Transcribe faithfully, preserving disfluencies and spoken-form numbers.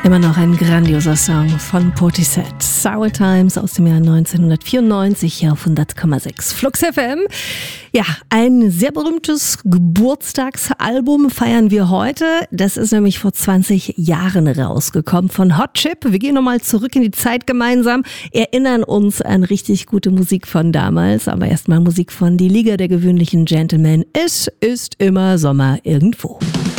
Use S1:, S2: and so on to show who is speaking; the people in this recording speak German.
S1: Immer noch ein grandioser Song von Portishead. Sour Times aus dem Jahr neunzehnhundertvierundneunzig hier auf hundert Komma sechs Flux F M. Ja, ein sehr berühmtes Geburtstagsalbum feiern wir heute. Das ist nämlich vor zwanzig Jahren rausgekommen von Hot Chip. Wir gehen nochmal zurück in die Zeit gemeinsam, erinnern uns an richtig gute Musik von damals. Aber erstmal Musik von Die Liga der gewöhnlichen Gentlemen. Es ist immer Sommer irgendwo.